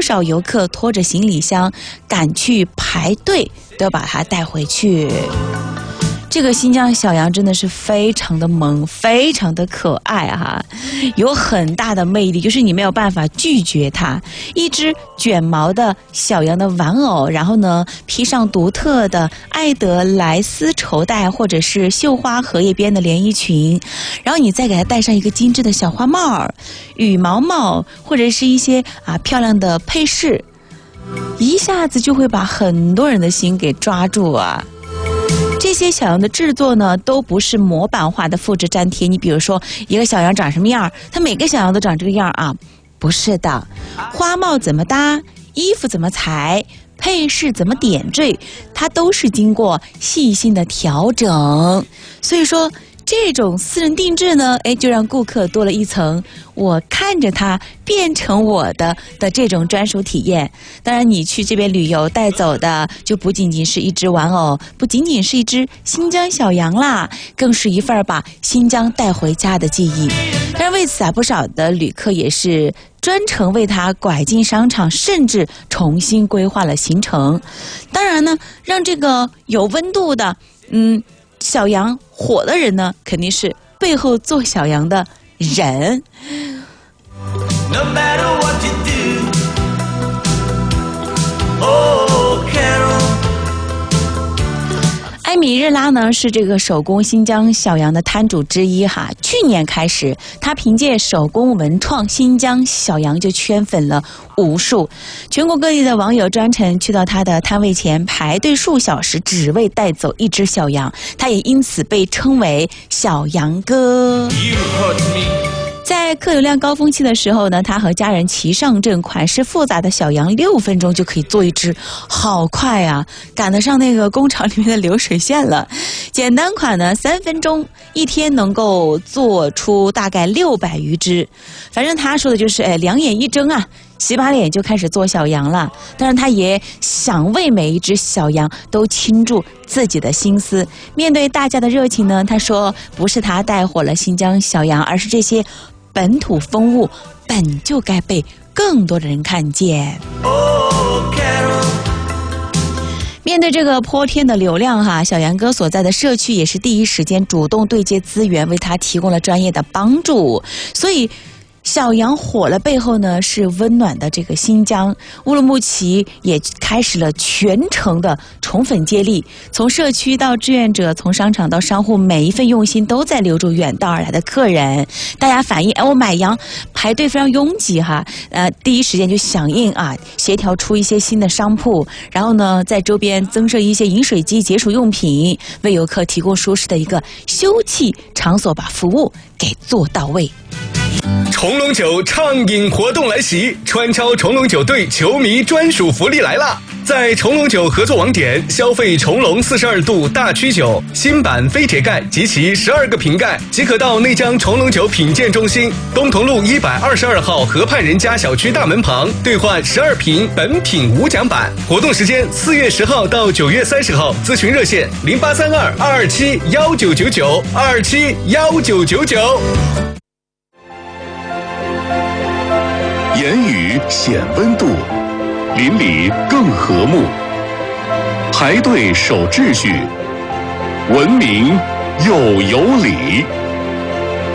少游客拖着行李箱赶去排队，都要把它带回去。这个新疆小羊真的是非常的萌，非常的可爱哈，有很大的魅力，就是你没有办法拒绝它。一只卷毛的小羊的玩偶，然后呢披上独特的艾德莱丝绸带或者是绣花荷叶边的连衣裙，然后你再给它戴上一个精致的小花帽、羽毛帽或者是一些漂亮的配饰，一下子就会把很多人的心给抓住啊。这些小羊的制作呢，都不是模板化的复制粘贴。你比如说，一个小羊长什么样，它每个小羊都长这个样啊？不是的，花帽怎么搭，衣服怎么裁，配饰怎么点缀，它都是经过细心的调整。所以说，这种私人定制呢，就让顾客多了一层我看着它变成我的这种专属体验。当然，你去这边旅游带走的就不仅仅是一只玩偶，不仅仅是一只新疆小羊啦，更是一份把新疆带回家的记忆。当然，为此不少的旅客也是专程为它拐进商场，甚至重新规划了行程。当然呢，让这个有温度的小羊火的人呢，肯定是背后做小羊的人。No matter what you do, oh, Carol。 埃米日拉呢是这个手工新疆小羊的摊主之一哈。去年开始，他凭借手工文创新疆小羊就圈粉了无数，全国各地的网友专程去到他的摊位前排队数小时，只为带走一只小羊，他也因此被称为小羊哥。在客流量高峰期的时候呢，他和家人齐上阵，款式复杂的小羊6分钟就可以做一只，好快啊，赶得上那个工厂里面的流水线了。简单款呢3分钟，一天能够做出大概600余只。反正他说的就是两眼一睁啊，洗把脸就开始做小羊了。当然他也想为每一只小羊都倾注自己的心思。面对大家的热情呢，他说不是他带火了新疆小羊，而是这些本土风物本就该被更多的人看见。面对这个泼天的流量哈，小杨哥所在的社区也是第一时间主动对接资源，为他提供了专业的帮助。所以小羊火了背后呢，是温暖的这个新疆。乌鲁木齐也开始了全程的宠粉接力，从社区到志愿者，从商场到商户，每一份用心都在留住远道而来的客人。大家反映，我买羊排队非常拥挤哈，第一时间就响应啊，协调出一些新的商铺，然后呢，在周边增设一些饮水机、解暑用品，为游客提供舒适的一个休憩场所，把服务给做到位。 重龙酒畅饮活动来袭，川超重龙酒队球迷专属福利来了！在重龙酒合作网点消费重龙42度大曲酒新版飞铁盖及其12个瓶盖，即可到内江重龙酒品鉴中心东同路122号河畔人家小区大门旁兑换12瓶本品无奖版。活动时间4月10号到9月30号，咨询热线0832-227-1999 227-1999。 言语显温度，邻里更和睦。排队守秩序，文明又有礼。